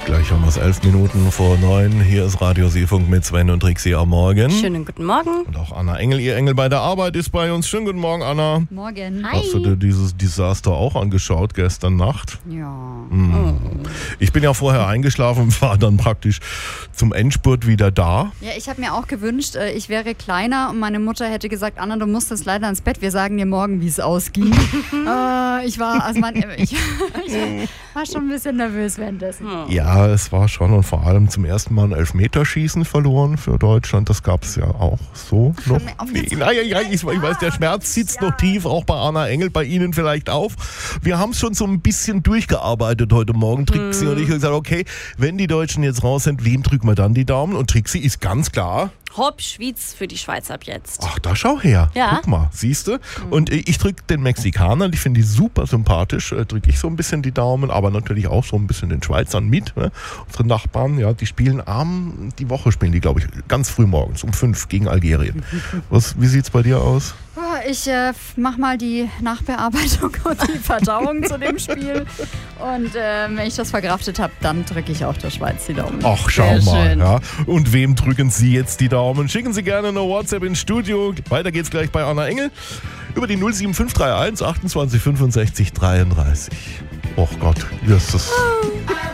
Gleich haben wir es 11 Minuten vor 9. Hier ist Radio Seefunk mit Sven und Trixie am Morgen. Schönen guten Morgen. Und auch Anna Engel, ihr Engel bei der Arbeit, ist bei uns. Schönen guten Morgen, Anna. Morgen. Hi. Hast du dir dieses Desaster auch angeschaut gestern Nacht? Ja. Ich bin ja vorher eingeschlafen und war dann praktisch zum Endspurt wieder da. Ja, ich habe mir auch gewünscht, ich wäre kleiner und meine Mutter hätte gesagt, Anna, du musst jetzt leider ins Bett, wir sagen dir morgen, wie es ausging. Ich war schon ein bisschen nervös währenddessen. Ja, es war schon und vor allem zum ersten Mal ein Elfmeterschießen verloren für Deutschland. Das gab es ja auch so noch. Ich weiß, der Schmerz sitzt noch tief, auch bei Anna Engel, bei Ihnen vielleicht auf. Wir haben es schon so ein bisschen durchgearbeitet heute Morgen, Trixie und ich, und gesagt, okay, wenn die Deutschen jetzt raus sind, wem drücken wir dann die Daumen? Und Trixie ist ganz klar... Hopp, Schwyz für die Schweiz ab jetzt. Ach, da schau her. Ja. Guck mal, siehst du? Und ich drücke den Mexikanern, ich finde die super sympathisch, drücke ich so ein bisschen die Daumen, aber natürlich auch so ein bisschen den Schweizern mit. Ne? Unsere Nachbarn, ja, die spielen die Woche spielen die, glaube ich, ganz früh morgens um 5 gegen Algerien. Wie sieht's bei dir aus? Ich mache mal die Nachbearbeitung und die Verdauung zu dem Spiel. Und wenn ich das verkraftet habe, dann drücke ich auch der Schweiz die Daumen. Ach, schau Sehr mal. schön. Ja. Und wem drücken Sie jetzt die Daumen? Schicken Sie gerne eine WhatsApp ins Studio. Weiter geht's gleich bei Anna Engel über die 07531 28 65 33. Och Gott, wie ist das?